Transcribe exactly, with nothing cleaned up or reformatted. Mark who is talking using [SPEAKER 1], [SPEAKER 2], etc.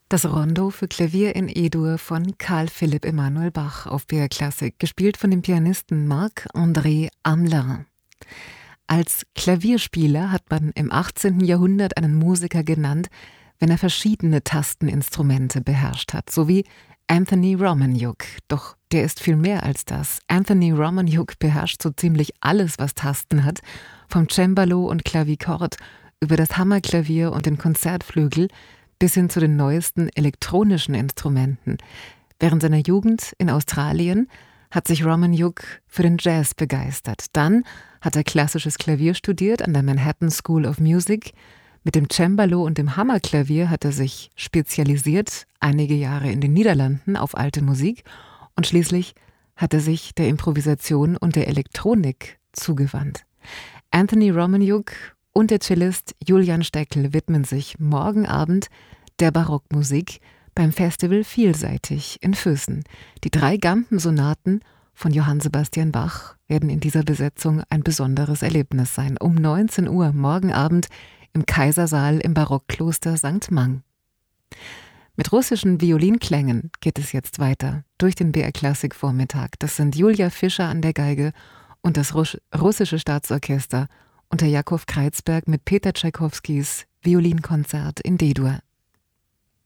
[SPEAKER 1] Das Rondo für Klavier in E-Dur von Carl Philipp Emanuel Bach auf B R Klassik, gespielt von dem Pianisten Marc-André Amelin. Als Klavierspieler hat man im achtzehnten Jahrhundert einen Musiker genannt, wenn er verschiedene Tasteninstrumente beherrscht hat, so wie Anthony Romaniuk. Doch der ist viel mehr als das. Anthony Romaniuk beherrscht so ziemlich alles, was Tasten hat, vom Cembalo und Klavichord über das Hammerklavier und den Konzertflügel bis hin zu den neuesten elektronischen Instrumenten. Während seiner Jugend in Australien hat sich Romaniuk für den Jazz begeistert. Dann hat er klassisches Klavier studiert an der Manhattan School of Music. Mit dem Cembalo und dem Hammerklavier hat er sich spezialisiert, einige Jahre in den Niederlanden auf alte Musik, und schließlich hat er sich der Improvisation und der Elektronik zugewandt. Anthony Romaniuk und der Cellist Julian Steckel widmen sich morgen Abend der Barockmusik beim Festival Vielseitig in Füssen. Die drei Gampen-Sonaten von Johann Sebastian Bach werden in dieser Besetzung ein besonderes Erlebnis sein. Um neunzehn Uhr morgen Abend im Kaisersaal im Barockkloster Sankt Mang. Mit russischen Violinklängen geht es jetzt weiter durch den B R Klassik Vormittag. Das sind Julia Fischer an der Geige und das Russ- russische Staatsorchester unter Jakow Kreizberg mit Peter Tschaikowskis Violinkonzert in D-Dur.